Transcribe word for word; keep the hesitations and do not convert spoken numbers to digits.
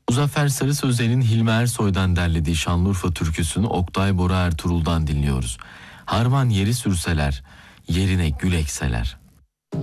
Muzaffer Sarı Sözen'in Hilmi Ersoy'dan derlediği Şanlıurfa türküsünü Oktay Bora Ertuğrul'dan dinliyoruz. Harman yeri sürseler, yerine gül ekseler.